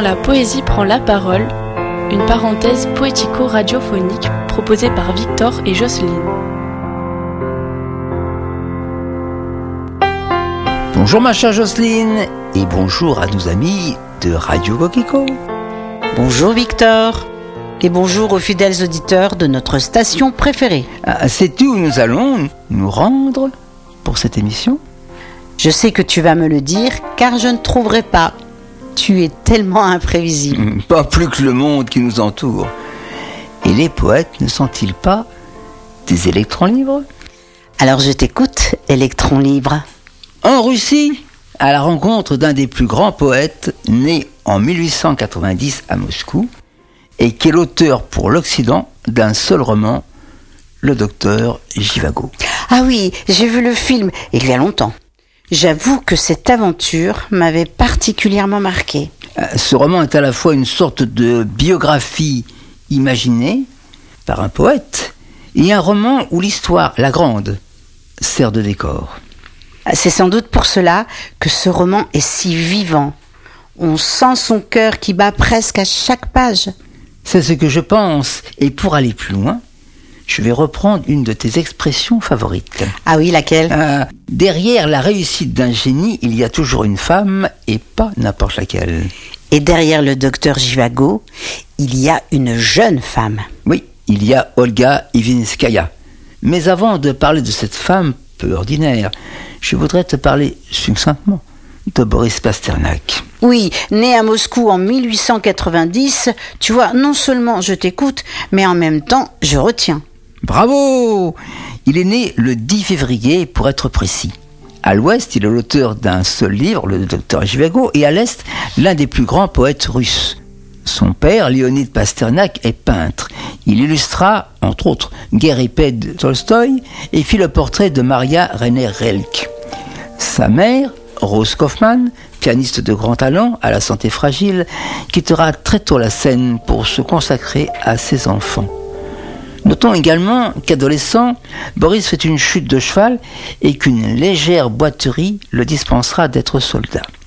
la poésie prend la parole, une parenthèse poético-radiophonique proposée par Victor et Jocelyne. Bonjour ma chère Jocelyne et bonjour à nos amis de Radio Coquelicot. Bonjour Victor et bonjour aux fidèles auditeurs de notre station préférée. Sais-tu où nous allons nous rendre pour cette émission ? Je sais que tu vas me le dire car je ne trouverai pas. Tu es tellement imprévisible. Pas plus que le monde qui nous entoure. Et les poètes ne sont-ils pas des électrons libres ? Alors je t'écoute, électron libre. En Russie, à la rencontre d'un des plus grands poètes, né en 1890 à Moscou, et qui est l'auteur pour l'Occident d'un seul roman, Le Docteur Zhivago. Ah oui, j'ai vu le film il y a longtemps. J'avoue que cette aventure m'avait particulièrement marqué. Ce roman est à la fois une sorte de biographie imaginée par un poète et un roman où l'histoire, la grande, sert de décor. C'est sans doute pour cela que ce roman est si vivant. On sent son cœur qui bat presque à chaque page. C'est ce que je pense. Et pour aller plus loin, je vais reprendre une de tes expressions favorites. Ah oui, laquelle ? Derrière la réussite d'un génie, il y a toujours une femme, et pas n'importe laquelle. Et derrière le docteur Zhivago, il y a une jeune femme. Oui, il y a Olga Ivinskaya. Mais avant de parler de cette femme peu ordinaire, je voudrais te parler succinctement de Boris Pasternak. Oui, né à Moscou en 1890, tu vois, non seulement je t'écoute, mais en même temps, je retiens. Bravo ! Il est né le 10 février, pour être précis. À l'ouest, il est l'auteur d'un seul livre, Le Docteur Zhivago, et à l'est, l'un des plus grands poètes russes. Son père, Léonid Pasternak, est peintre. Il illustra, entre autres, Guerre et paix de Tolstoï et fit le portrait de Maria Reiner-Rilke. Sa mère, Rose Kaufmann, pianiste de grand talent, à la santé fragile, quittera très tôt la scène pour se consacrer à ses enfants. Notons également qu'adolescent, Boris fait une chute de cheval et qu'une légère boiterie le dispensera d'être soldat.